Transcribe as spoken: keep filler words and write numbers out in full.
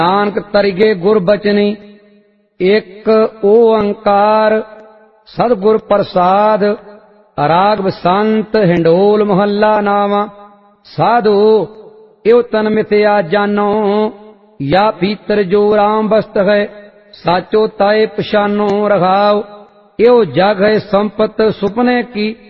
नानक तरिगे गुर बचनी एक ओंकार सतगुर प्रसाद। राग बसंत हिंडोल मोहल्ला नावा। साधु एव तन मिथ्या जानो या भीतर जो राम बसत है साचो ताए पछानो रघाव। एव जग है संपत सुपने की